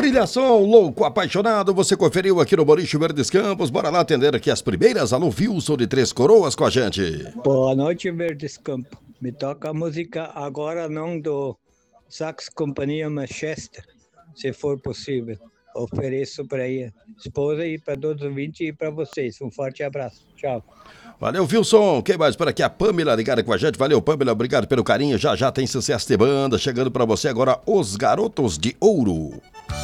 Williamson, louco, apaixonado, você conferiu aqui no Boliche Verdes Campos. Bora lá atender aqui as primeiras. Alô, Wilson de Três Coroas com a gente. Boa noite, Verdes Campos. Me toca a música Agora Não do Sax Companhia Manchester, se for possível. Ofereço para a esposa e para todos os ouvintes e para vocês. Um forte abraço. Tchau. Valeu, Wilson. Quem mais por aqui? A Pamela ligada com a gente. Valeu, Pamela. Obrigado pelo carinho. Já tem sucesso de banda. Chegando pra você agora, Os Garotos de Ouro.